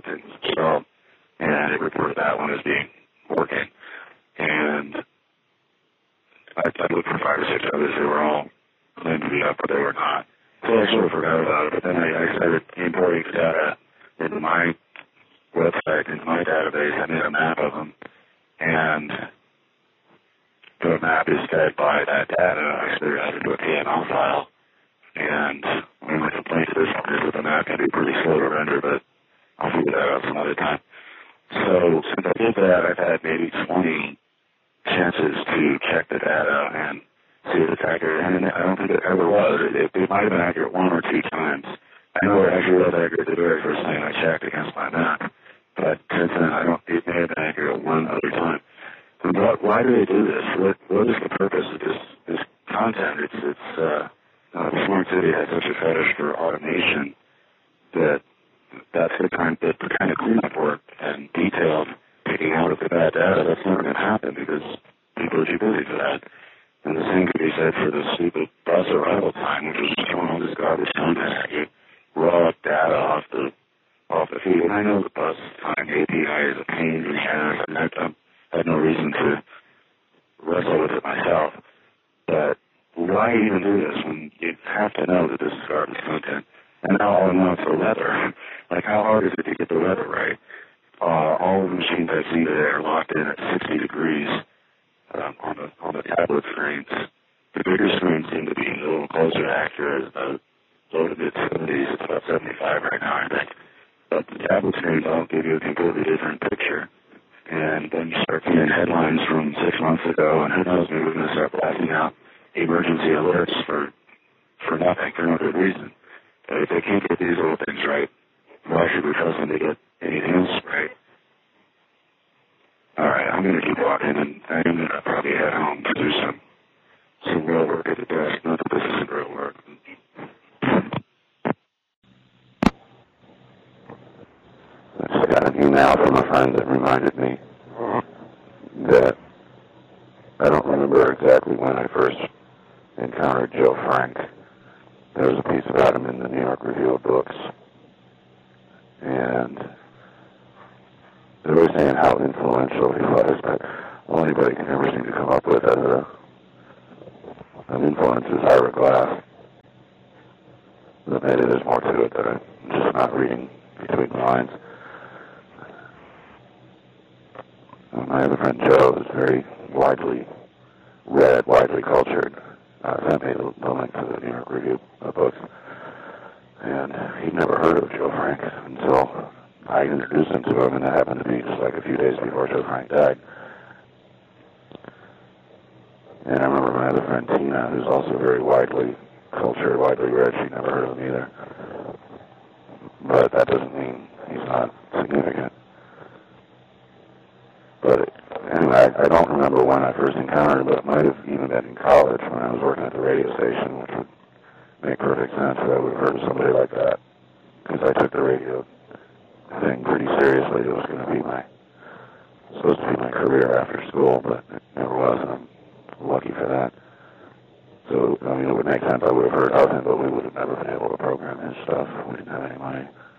installed, and it reported that one as being working. And I looked for 5 or 6 others. They were all claimed to be up, but they were not. So I sort of forgot about it, but then I started importing data into my website, into my database. I made a map of them, and the map is fed by that data. I cleared out into a KML file, and one of my complaints to this one is that the map can be pretty slow to render, but I'll figure that out some other time. So since I did that, I've had maybe 20 chances to check the data and see if it's accurate, and I don't think it ever was. It might have been accurate 1 or 2 times. I know it actually was accurate the very first thing I checked against my map, but since then it may have been accurate 1 other time. And why do they do this? What is the purpose of this content? Smart City has such a fetish for automation that's the kind of cleanup work and detailed picking out of the bad data. That's never going to happen because people are too busy for that. And the same could be said for the stupid bus arrival time, which was just throwing all this garbage content at you, raw data off the feed. And I know the bus time API is a pain in the ass, and I had no reason to wrestle with it myself. But why even do this when you have to know that this is garbage content? And now all I know it's the weather. Like, how hard is it to get the weather right? All of the machines I see today are locked in at 60 degrees on the tablet screens. The bigger screens seem to be a little closer to accurate. Low to mid-70s. It's about 75 right now, I think. But the tablet screens all give you a completely different picture. And then you start seeing headlines from 6 months ago, and who knows, maybe we're going to start blasting out emergency alerts for nothing, for no good reason. But if they can't get these little things right, why should we trust them to get anything else right? All right, I'm going to keep walking, and I'm going to probably head home to do some real work at the desk. Not that this isn't real work. I just got an email from a friend that reminded me that I don't remember exactly when I first encountered Joe Frank. There was a piece about him in the New York Review of Books, and they were saying how influential he was, but all anybody can ever seem to come up with as an influence is Ira Glass. But maybe there's more to it that I'm just not reading between the lines. My other friend Joe is very widely read, widely cultured. Sent me the link to the New York Review of Books. And he'd never heard of Joe Frank until I introduced him to him, and that happened to be just like a few days before Joe Frank died. And I remember my other friend Tina, who's also very widely cultured, widely read, she never heard of him either. But that doesn't mean he's not significant. But anyway, I don't remember when I first encountered him, but it might have even been in college when I was working at the radio station, which would make perfect sense that I would have heard of somebody like that. Because I took the radio thing pretty seriously. It was going to be supposed to be my career after school, but it never was, and I'm lucky for that. So, I mean, it would make sense I would have heard of him, but we would have never been able to program his stuff. We didn't have any money.